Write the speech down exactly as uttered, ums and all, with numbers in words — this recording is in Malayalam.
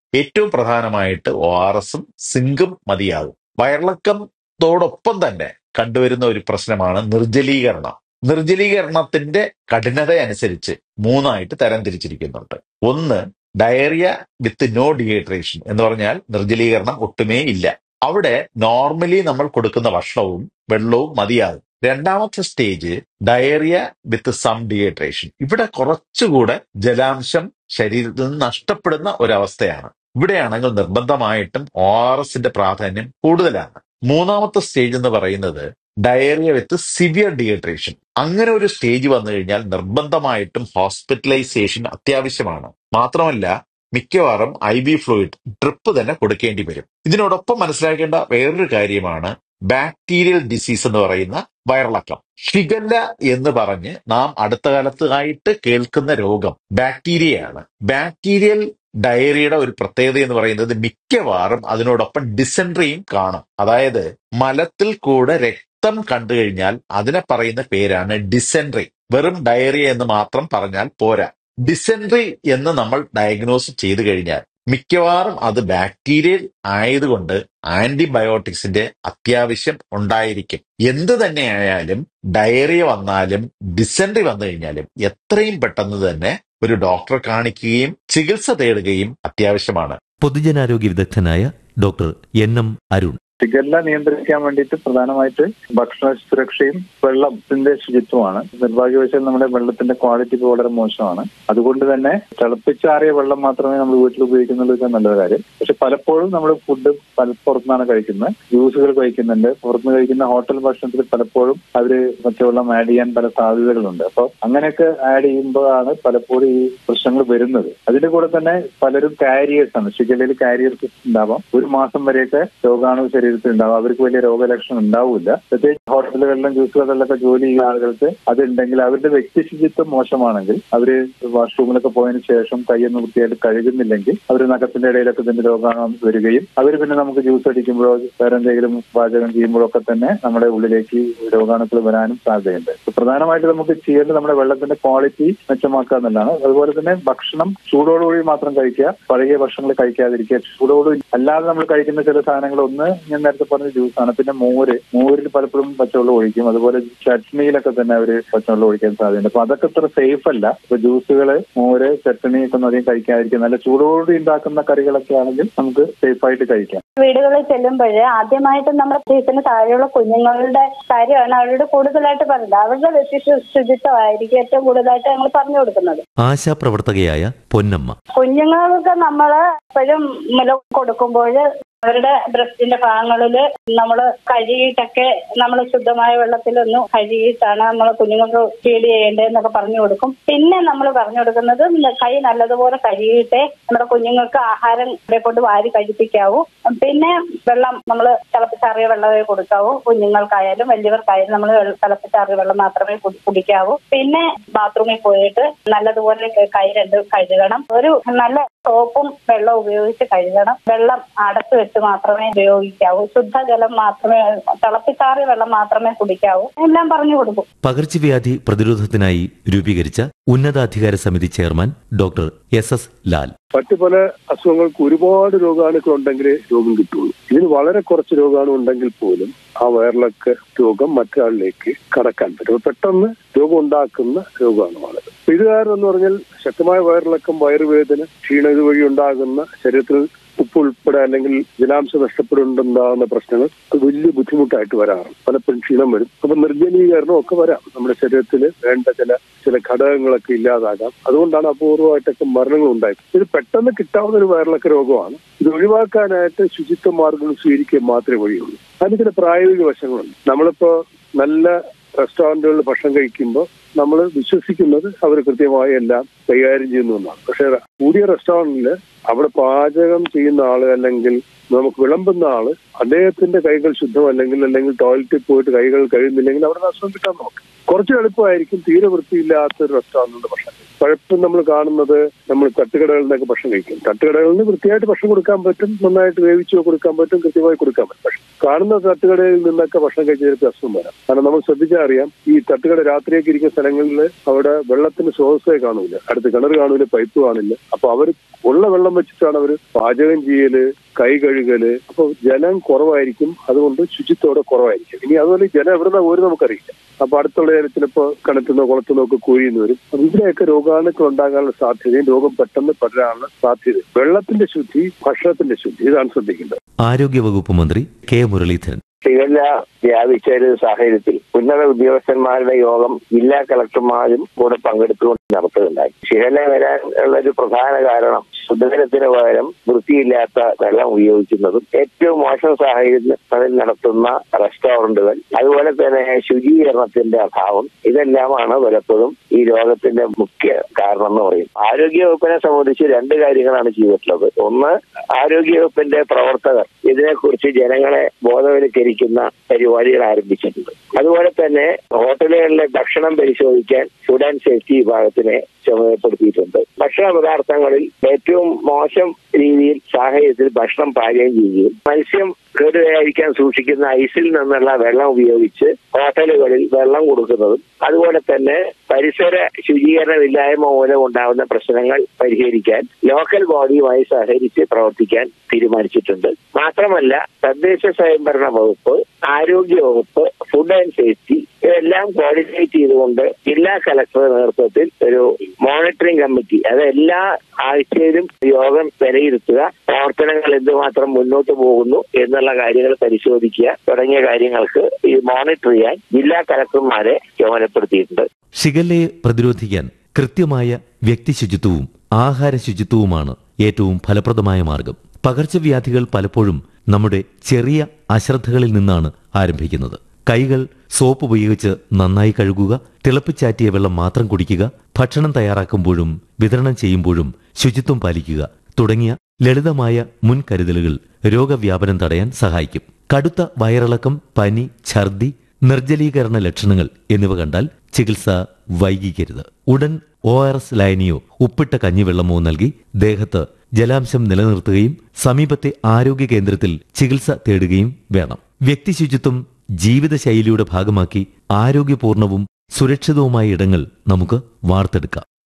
ഏറ്റവും പ്രധാനമായിട്ട് ഒ ആർ എസും സിങ്കും മതിയാകും. വയറിളക്കത്തോടൊപ്പം തന്നെ കണ്ടുവരുന്ന ഒരു പ്രശ്നമാണ് നിർജ്ജലീകരണം. നിർജ്ജലീകരണത്തിന്റെ കഠിനത അനുസരിച്ച് മൂന്നായിട്ട് തരം തിരിച്ചിരിക്കുന്നുണ്ട്. ഒന്ന്, ഡയറിയ വിത്ത് നോ ഡീഹൈഡ്രേഷൻ എന്ന് പറഞ്ഞാൽ നിർജ്ജലീകരണം ഒട്ടുമേ ഇല്ല. അവിടെ നോർമലി നമ്മൾ കൊടുക്കുന്ന ഭക്ഷണവും വെള്ളവും മതിയാകും. രണ്ടാമത്തെ stage diarrhoea with some dehydration. ഇവിടെ കുറച്ചുകൂടെ ജലാംശം ശരീരത്തിൽ നിന്ന് നഷ്ടപ്പെടുന്ന ഒരവസ്ഥയാണ്. ഇവിടെയാണെങ്കിൽ നിർബന്ധമായിട്ടും ഒ ആർ എസിന്റെ പ്രാധാന്യം കൂടുതലാണ്. മൂന്നാമത്തെ സ്റ്റേജ് എന്ന് പറയുന്നത് ഡയറിയ വിത്ത് സിവിയർ ഡീഹൈഡ്രേഷൻ. അങ്ങനെ ഒരു സ്റ്റേജ് വന്നു കഴിഞ്ഞാൽ നിർബന്ധമായിട്ടും ഹോസ്പിറ്റലൈസേഷൻ അത്യാവശ്യമാണ്. മാത്രമല്ല മിക്കവാറും ഐ ബി ഫ്ലൂയിഡ് ഡ്രിപ്പ് തന്നെ കൊടുക്കേണ്ടി വരും. ഇതിനോടൊപ്പം മനസ്സിലാക്കേണ്ട വേറൊരു കാര്യമാണ് ബാക്ടീരിയൽ ഡിസീസ് എന്ന് പറയുന്ന വയറിളക്കം. ഷിഗല്ല എന്ന് പറഞ്ഞ് നാം അടുത്ത കാലത്തായിട്ട് കേൾക്കുന്ന രോഗം ബാക്ടീരിയയാണ്. ബാക്ടീരിയൽ ഡയറിയുടെ ഒരു പ്രത്യേകത എന്ന് പറയുന്നത് മിക്കവാറും അതിനോടൊപ്പം ഡിസെൻട്രിയും കാണും. അതായത് മലത്തിൽ കൂടെ രക്തം കണ്ടു കഴിഞ്ഞാൽ അതിനെ പറയുന്ന പേരാണ് ഡിസെൻട്രി. വെറും ഡയറിയ എന്ന് മാത്രം പറഞ്ഞാൽ പോരാ. ഡിസെൻട്രി എന്ന് നമ്മൾ ഡയഗ്നോസ് ചെയ്തു കഴിഞ്ഞാൽ മിക്കവാറും അത് ബാക്ടീരിയൽ ആയതുകൊണ്ട് ആന്റിബയോട്ടിക്സിന്റെ അത്യാവശ്യം ഉണ്ടായിരിക്കും. എന്ത് തന്നെയായാലും ഡയറിയ വന്നാലും ഡിസെൻട്രി വന്നു കഴിഞ്ഞാലും എത്രയും പെട്ടെന്ന് തന്നെ ഒരു ഡോക്ടറെ കാണിക്കുകയും ചികിത്സ തേടുകയും അത്യാവശ്യമാണ്. പൊതുജനാരോഗ്യ വിദഗ്ധനായ doctor N M Arun. Shigella നിയന്ത്രിക്കാൻ വേണ്ടിയിട്ട് പ്രധാനമായിട്ട് ഭക്ഷണ സുരക്ഷയും വെള്ളത്തിന്റെ ശുചിത്വമാണ്. നിർഭാഗ്യവശാൽ നമ്മുടെ വെള്ളത്തിന്റെ ക്വാളിറ്റി ഇപ്പോൾ വളരെ മോശമാണ്. അതുകൊണ്ട് തന്നെ തിളപ്പിച്ചാറിയ വെള്ളം മാത്രമേ നമ്മൾ വീട്ടിൽ ഉപയോഗിക്കുന്നുള്ളൂ വെച്ചാൽ നല്ലൊരു കാര്യം. പക്ഷെ പലപ്പോഴും നമ്മൾ ഫുഡ് പല പുറത്തുനിന്നാണ് കഴിക്കുന്നത്. ജ്യൂസുകൾ കഴിക്കുന്നുണ്ട്. പുറത്തുനിന്ന് കഴിക്കുന്ന ഹോട്ടൽ ഭക്ഷണത്തിൽ പലപ്പോഴും അവര് പച്ചവെള്ളം ആഡ് ചെയ്യാൻ പല സാധ്യതകളുണ്ട്. അപ്പോൾ അങ്ങനെയൊക്കെ ആഡ് ചെയ്യുമ്പോഴാണ് പലപ്പോഴും ഈ പ്രശ്നങ്ങൾ വരുന്നത്. അതിന്റെ കൂടെ തന്നെ പലരും കാരിയേഴ്സ് ആണ്. ഷിഗല്ലയിൽ കാരിയേഴ്സ് ഉണ്ടാവാം. ഒരു മാസം വരെയൊക്കെ രോഗാണു ശരീരത്തിൽ ഉണ്ടാവും. അവർക്ക് വലിയ രോഗലക്ഷണം ഉണ്ടാവില്ല. പ്രത്യേകിച്ച് ഹോട്ടലുകളിലും ജ്യൂസ് കടകളിലൊക്കെ ജോലി ചെയ്യുന്ന ആളുകൾക്ക് അതുണ്ടെങ്കിൽ അവരുടെ വ്യക്തി ശുചിത്വം മോശമാണെങ്കിൽ അവര് വാഷ്റൂമിലൊക്കെ പോയതിനു ശേഷം കൈയൊന്നും വൃത്തിയായിട്ട് കഴുകുന്നില്ലെങ്കിൽ അവർ നഖത്തിന്റെ ഇടയിലൊക്കെ ഇതിന്റെ രോഗാണു വരികയും അവർ പിന്നെ നമുക്ക് ജ്യൂസ് അടിക്കുമ്പോഴോ വേറെ എന്തെങ്കിലും പാചകം ചെയ്യുമ്പോഴൊക്കെ തന്നെ നമ്മുടെ ഉള്ളിലേക്ക് രോഗാണുക്കൾ വരാനും സാധ്യതയുണ്ട്. പ്രധാനമായിട്ട് നമുക്ക് ചെയ്യേണ്ടത് നമ്മുടെ വെള്ളത്തിന്റെ ക്വാളിറ്റി മെച്ചമാക്കുക എന്നുള്ളതാണ്. അതുപോലെ തന്നെ ഭക്ഷണം ചൂടോടുകൂടി മാത്രം കഴിക്കുക. പഴകിയ ഭക്ഷണങ്ങൾ കഴിക്കാതിരിക്കുക. ചൂടോടുകൂടി അല്ലാതെ നമ്മൾ കഴിക്കുന്ന ചില സാധനങ്ങൾ ഒന്ന് ഞാൻ നേരത്തെ പറഞ്ഞ ജ്യൂസാണ്. പിന്നെ മോര് മോരിൽ പലപ്പോഴും പച്ചവെള്ളം ഒഴിക്കും. അതുപോലെ ചട്നിയിലൊക്കെ തന്നെ അവര് പച്ചവെള്ളം ഒഴിക്കാൻ സാധ്യതയുണ്ട്. അപ്പൊ അതൊക്കെ അത്ര സേഫ് അല്ല. ഇപ്പൊ ജ്യൂസുകള്, മോര്, ചട്നി ഒക്കെ ഒന്നും അധികം കഴിക്കാതിരിക്കും. നല്ല ചൂടോടുകൂടി ഉണ്ടാക്കുന്ന കറികളൊക്കെ ആണെങ്കിൽ നമുക്ക് സേഫ് ആയിട്ട് കഴിക്കാം. വീടുകളിൽ ചെല്ലുമ്പോൾ ആദ്യമായിട്ട് നമ്മുടെ വീട്ടിന് താഴെയുള്ള കുഞ്ഞുങ്ങളുടെ കാര്യമാണ് അവരോട് കൂടുതലായിട്ട് പറയുന്നത്. അവരുടെ വ്യക്തി ശുചിത്വമായിരിക്കും ഏറ്റവും കൂടുതലായിട്ട് ഞങ്ങൾ പറഞ്ഞു കൊടുക്കുന്നത്. ആശാപ്രവർത്തകയായ പൊന്നമ്മ. കുഞ്ഞുങ്ങൾക്ക് നമ്മൾ എപ്പോഴും മുല കൊടുക്കുമ്പോൾ അവരുടെ ബ്രസ്റ്റിന്റെ ഭാഗങ്ങളില് നമ്മൾ കഴുകിയിട്ടൊക്കെ നമ്മൾ ശുദ്ധമായ വെള്ളത്തിലൊന്നും കഴുകിയിട്ടാണ് നമ്മൾ കുഞ്ഞുങ്ങൾക്ക് ഫീഡ് ചെയ്യേണ്ടതെന്നൊക്കെ പറഞ്ഞു കൊടുക്കും. പിന്നെ നമ്മൾ പറഞ്ഞു കൊടുക്കുന്നത് കൈ നല്ലതുപോലെ കഴുകിയിട്ടേ നമ്മുടെ കുഞ്ഞുങ്ങൾക്ക് ആഹാരം കൊണ്ട് വാരി കഴിപ്പിക്കാവൂ. പിന്നെ വെള്ളം നമ്മൾ തിളപ്പിച്ചാറിയ വെള്ളമേ കൊടുക്കാവൂ. കുഞ്ഞുങ്ങൾക്കായാലും വലിയവർക്കായാലും നമ്മൾ തിളപ്പിച്ചാറിയ വെള്ളം മാത്രമേ കുടിക്കാവൂ. പിന്നെ ബാത്റൂമിൽ പോയിട്ട് നല്ലതുപോലെ കൈ രണ്ട് കഴുകണം. ഒരു നല്ല സോപ്പും വെള്ളം ഉപയോഗിച്ച് കഴുകണം. വെള്ളം അടച്ചു വെച്ച് മാത്രമേ ഉപയോഗിക്കാവൂ. ശുദ്ധജലം മാത്രമേ, തിളപ്പിച്ചാറിയ വെള്ളം മാത്രമേ കുടിക്കാവൂ. എല്ലാം പറഞ്ഞു കൊടുക്കും. പകർച്ചവ്യാധി പ്രതിരോധത്തിനായി രൂപീകരിച്ച ഉന്നതാധികാര സമിതി chairman doctor S S Lal. മറ്റു പല അസുഖങ്ങൾക്ക് ഒരുപാട് രോഗാണുക്കൾ ഉണ്ടെങ്കിലേ രോഗം കിട്ടുള്ളൂ. ഇതിന് വളരെ കുറച്ച് രോഗാണു ഉണ്ടെങ്കിൽ പോലും ആ വയറിളക്ക രോഗം മറ്റൊരാളിലേക്ക് കടക്കാൻ പറ്റും. പെട്ടെന്ന് രോഗം ഉണ്ടാക്കുന്ന രോഗാണുമാണ് ഇത്. കാരണം എന്ന് പറഞ്ഞാൽ ശക്തമായ വയറിളക്കം, വയറുവേദന, ക്ഷീണം ഇതുവഴി ഉണ്ടാകുന്ന ശരീരത്തിൽ ഉപ്പ് ഉൾപ്പെടെ അല്ലെങ്കിൽ ജലാംശം നഷ്ടപ്പെടുന്നുണ്ടാകുന്ന പ്രശ്നങ്ങൾ വലിയ ബുദ്ധിമുട്ടായിട്ട് വരാറുണ്ട്. പലപ്പോഴും ക്ഷീണം വരും. അപ്പൊ നിർജ്ജലീകരണം ഒക്കെ വരാം. നമ്മുടെ ശരീരത്തിൽ വേണ്ട ചില ചില ഘടകങ്ങളൊക്കെ ഇല്ലാതാകാം. അതുകൊണ്ടാണ് അപൂർവമായിട്ടൊക്കെ മരണങ്ങൾ ഉണ്ടായത്. ഇത് പെട്ടെന്ന് കിട്ടാവുന്ന ഒരു വയറിളക്ക രോഗമാണ്. ഇത് ഒഴിവാക്കാനായിട്ട് ശുചിത്വ മാർഗങ്ങൾ സ്വീകരിക്കുക മാത്രമേ വഴിയുള്ളൂ. അതിന് ചില പ്രായോഗിക വശങ്ങളുണ്ട്. നമ്മളിപ്പോ നല്ല റെസ്റ്റോറന്റുകളിൽ ഭക്ഷണം കഴിക്കുമ്പോൾ നമ്മൾ വിശ്വസിക്കുന്നത് അവർ കൃത്യമായി എല്ലാം കൈകാര്യം ചെയ്യുന്നു എന്നാണ്. പക്ഷെ കൂടിയ റെസ്റ്റോറന്റില് അവിടെ പാചകം ചെയ്യുന്ന ആള് അല്ലെങ്കിൽ നമുക്ക് വിളമ്പുന്ന ആള് അദ്ദേഹത്തിന്റെ കൈകൾ ശുദ്ധമല്ലെങ്കിൽ അല്ലെങ്കിൽ ടോയ്ലറ്റിൽ പോയിട്ട് കൈകൾ കഴിയുന്നില്ലെങ്കിൽ അവിടെ ഭക്ഷണം കിട്ടാൻ നോക്കും. കുറച്ച് എളുപ്പമായിരിക്കും തീരെ വൃത്തിയില്ലാത്ത ഒരു റെസ്റ്റോറന്റിന്റെ ഭക്ഷണം. പലപ്പോഴും നമ്മൾ കാണുന്നത് നമ്മൾ തട്ടുകടകളിൽ നിന്നൊക്കെ ഭക്ഷണം കഴിക്കും. തട്ടുകടകളിൽ നിന്ന് വൃത്തിയായിട്ട് ഭക്ഷണം കൊടുക്കാൻ പറ്റും, നന്നായിട്ട് വേവിച്ചോ കൊടുക്കാൻ പറ്റും, കൃത്യമായി കൊടുക്കാൻ പറ്റും. പക്ഷെ കാണുന്ന തട്ടുകടയിൽ നിന്നൊക്കെ ഭക്ഷണം കഴിച്ചതിന് അസുഖം വരാം. കാരണം നമ്മൾ ശ്രദ്ധിച്ചാൽ അറിയാം, ഈ തട്ടുകട രാത്രിയൊക്കെ ഇരിക്കുന്ന സ്ഥലങ്ങളിൽ അവിടെ വെള്ളത്തിന് സ്രോതസ്സേ കാണൂല. അടുത്ത അടുത്ത് കിണർ കാണൂല, പൈപ്പ് കാണില്ല. അപ്പൊ അവർ ഉള്ള വെള്ളം വെച്ചിട്ടാണ് അവർ പാചകം ചെയ്യല്, കൈ കഴുകല്. അപ്പൊ ജലം കുറവായിരിക്കും, അതുകൊണ്ട് ശുചിത്വം കുറവായിരിക്കും. ഇനി അതുപോലെ ജലം എവിടുന്ന പോലും നമുക്കറിയില്ല. അപ്പൊ അടുത്തുള്ള ചിലപ്പോ കിണറ്റുന്നോ കുളത്തുനിന്നോ ഒക്കെ കോരിന്ന് വരും. അപ്പൊ ഇതിലെയൊക്കെ രോഗാണുക്കൾ ഉണ്ടാകാനുള്ള സാധ്യതയും രോഗം പെട്ടെന്ന് പടരാനുള്ള സാധ്യത. വെള്ളത്തിന്റെ ശുദ്ധി, ഭക്ഷണത്തിന്റെ ശുദ്ധി, ഇതാണ് ശ്രദ്ധിക്കേണ്ടത്. ആരോഗ്യവകുപ്പ് മന്ത്രി കെ മുരളീധരൻ. ഷിഗല്ല വ്യാപിച്ച ഒരു സാഹചര്യത്തിൽ ഉന്നത ഉദ്യോഗസ്ഥന്മാരുടെ യോഗം ജില്ലാ കളക്ടർമാരും കൂടെ പങ്കെടുത്തുകൊണ്ട് നടത്തുകയുണ്ടായി. ഷിഗല്ല വരാൻ ഉള്ള ഒരു പ്രധാന കാരണം ശുദ്ധജലത്തിന് പകരം വൃത്തിയില്ലാത്ത വെള്ളം ഉപയോഗിക്കുന്നതും ഏറ്റവും മോശം സാഹചര്യത്തിൽ നടത്തുന്ന റെസ്റ്റോറന്റുകൾ, അതുപോലെ തന്നെ ശുചീകരണത്തിന്റെ അഭാവം, ഇതെല്ലാമാണ് പലപ്പോഴും ഈ രോഗത്തിന്റെ മുഖ്യ കാരണം എന്ന് പറയും. ആരോഗ്യവകുപ്പിനെ സംബന്ധിച്ച് രണ്ട് കാര്യങ്ങളാണ് ചെയ്തിട്ടുള്ളത്. ഒന്ന്, ആരോഗ്യവകുപ്പിന്റെ പ്രവർത്തകർ ഇതിനെക്കുറിച്ച് ജനങ്ങളെ ബോധവൽക്കരിക്കുന്ന പരിപാടികൾ ആരംഭിച്ചിട്ടുണ്ട്. അതുപോലെ തന്നെ ഹോട്ടലുകളിലെ ഭക്ഷണം പരിശോധിക്കാൻ ഫുഡ് ആൻഡ് സേഫ്റ്റി വിഭാഗത്തിനെ ചുമതലപ്പെടുത്തിയിട്ടുണ്ട്. ഭക്ഷണ പദാർത്ഥങ്ങളിൽ ഏറ്റവും മോശം രീതിയിൽ സാഹചര്യത്തിൽ ഭക്ഷണം പാചകം ചെയ്യുകയും മത്സ്യം കേടുവരാതിരിക്കാൻ സൂക്ഷിക്കുന്ന ഐസിൽ നിന്നുള്ള വെള്ളം ഉപയോഗിച്ച് ഹോട്ടലുകളിൽ വെള്ളം കൊടുക്കുന്നതും, അതുപോലെ തന്നെ പരിസര ശുചീകരണമില്ലായ്മ മൂലം ഉണ്ടാകുന്ന പ്രശ്നങ്ങൾ പരിഹരിക്കാൻ ലോക്കൽ ബോഡിയുമായി സഹകരിച്ച് പ്രവർത്തിക്കാൻ തീരുമാനിച്ചിട്ടുണ്ട്. മാത്രമല്ല, തദ്ദേശ സ്വയംഭരണ വകുപ്പ്, ആരോഗ്യ വകുപ്പ്, ഫുഡ് ആൻഡ് സേഫ്റ്റി ഇതെല്ലാം കോർഡിനേറ്റ് ചെയ്തുകൊണ്ട് ജില്ലാ കളക്ടറുടെ നേതൃത്വത്തിൽ ഒരു മോണിറ്ററിംഗ് കമ്മിറ്റി, അത് എല്ലാ ആഴ്ചയിലും യോഗം വിലയിരുത്തുക, പ്രവർത്തനങ്ങൾ എന്തുമാത്രം മുന്നോട്ട് പോകുന്നു എന്നുള്ള കാര്യങ്ങൾ പരിശോധിക്കുക തുടങ്ങിയ കാര്യങ്ങൾക്ക് ഈ മോണിറ്റർ ചെയ്യാൻ ജില്ലാ കളക്ടർമാരെ ചുമതലപ്പെടുത്തിയിട്ടുണ്ട്. ഷിഗല്ലയെ പ്രതിരോധിക്കാൻ കൃത്യമായ വ്യക്തി ശുചിത്വവും ആഹാര ശുചിത്വവുമാണ് ഏറ്റവും ഫലപ്രദമായ മാർഗം. പകർച്ചവ്യാധികൾ പലപ്പോഴും നമ്മുടെ ചെറിയ അശ്രദ്ധകളിൽ നിന്നാണ് ആരംഭിക്കുന്നത്. കൈകൾ സോപ്പ് ഉപയോഗിച്ച് നന്നായി കഴുകുക, തിളപ്പിച്ചാറ്റിയ വെള്ളം മാത്രം കുടിക്കുക, ഭക്ഷണം തയ്യാറാക്കുമ്പോഴും വിതരണം ചെയ്യുമ്പോഴും ശുചിത്വം പാലിക്കുക തുടങ്ങിയ ലളിതമായ മുൻകരുതലുകൾ രോഗവ്യാപനം തടയാൻ സഹായിക്കും. കടുത്ത വയറിളക്കം, പനി, ഛർദി, നിർജ്ജലീകരണ ലക്ഷണങ്ങൾ എന്നിവ കണ്ടാൽ ചികിത്സ വൈകിക്കരുത്. ഉടൻ ഒ ആർ എസ് ലായനിയോ ഉപ്പിട്ട കഞ്ഞിവെള്ളമോ നൽകി ദേഹത്ത് ജലാംശം നിലനിർത്തുകയും സമീപത്തെ ആരോഗ്യ കേന്ദ്രത്തിൽ ചികിത്സ തേടുകയും വേണം. വ്യക്തിശുചിത്വം ജീവിതശൈലിയുടെ ഭാഗമാക്കി ആരോഗ്യപൂർണവും സുരക്ഷിതവുമായ ഇടങ്ങൾ നമുക്ക് വാർത്തെടുക്കാം.